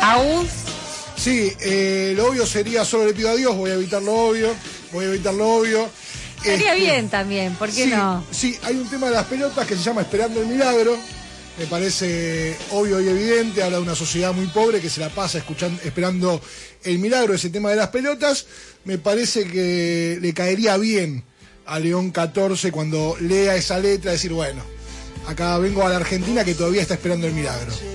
Agus. Sí, lo obvio sería solo le pido a Dios, voy a evitar lo obvio. Estaría bien también, ¿por qué sí, no? Sí, hay un tema de las pelotas que se llama Esperando el Milagro. Me parece obvio y evidente, habla de una sociedad muy pobre que se la pasa esperando el milagro, ese tema de las pelotas. Me parece que le caería bien a León 14 cuando lea esa letra, decir, bueno, acá vengo a la Argentina que todavía está esperando el milagro.